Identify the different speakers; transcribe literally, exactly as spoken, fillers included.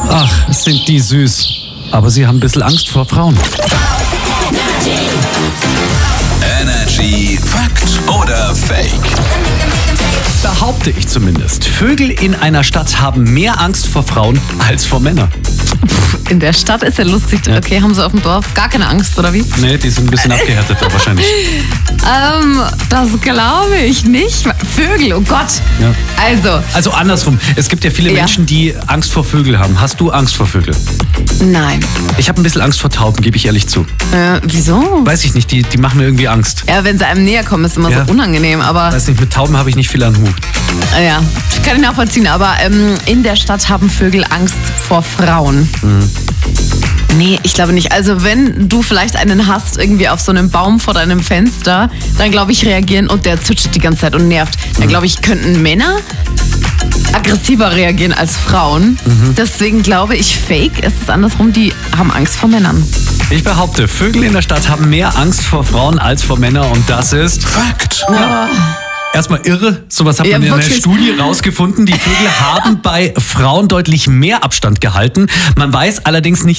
Speaker 1: Ach, sind die süß. Aber sie haben ein bisschen Angst vor Frauen.
Speaker 2: Energy Fakt oder Fake?
Speaker 1: Behaupte ich zumindest. Vögel in einer Stadt haben mehr Angst vor Frauen als vor Männern.
Speaker 3: In der Stadt ist ja lustig. Okay, haben sie auf dem Dorf gar keine Angst, oder wie?
Speaker 1: Nee, die sind ein bisschen abgehärteter wahrscheinlich.
Speaker 3: Ähm, das glaube ich nicht. Vögel, oh Gott.
Speaker 1: Ja.
Speaker 3: Also.
Speaker 1: Also andersrum. Es gibt ja viele
Speaker 3: Ja.
Speaker 1: Menschen, die Angst vor Vögeln haben. Hast du Angst vor Vögeln?
Speaker 3: Nein.
Speaker 1: Ich habe ein bisschen Angst vor Tauben, gebe ich ehrlich zu.
Speaker 3: Äh, wieso?
Speaker 1: Weiß ich nicht, die, die machen mir irgendwie Angst.
Speaker 3: Ja, wenn sie einem näher kommen, ist immer
Speaker 1: Ja.
Speaker 3: so unangenehm, aber
Speaker 1: Weiß nicht, mit Tauben habe ich nicht viel an Hut.
Speaker 3: äh, ja, kann ich nachvollziehen. Aber ähm, in der Stadt haben Vögel Angst vor Frauen.
Speaker 1: Mhm.
Speaker 3: Nee, ich glaube nicht. Also wenn du vielleicht einen hast, irgendwie auf so einem Baum vor deinem Fenster, dann glaube ich reagieren und der zwitschert die ganze Zeit und nervt. Dann glaube ich, könnten Männer aggressiver reagieren als Frauen.
Speaker 1: Mhm.
Speaker 3: Deswegen glaube ich, Fake ist es andersrum, die haben Angst vor Männern.
Speaker 1: Ich behaupte, Vögel in der Stadt haben mehr Angst vor Frauen als vor Männern und das ist
Speaker 2: Fakt.
Speaker 1: erstmal irre. Sowas hat
Speaker 3: Ja,
Speaker 1: man in einer
Speaker 3: wirklich.
Speaker 1: Studie rausgefunden. Die Vögel haben bei Frauen deutlich mehr Abstand gehalten. Man weiß allerdings nicht,